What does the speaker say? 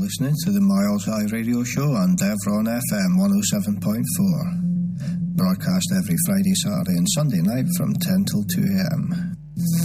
listening to the Miles High Radio Show on Devron FM 107.4. Broadcast every Friday, Saturday and Sunday night from 10 till 2 a.m.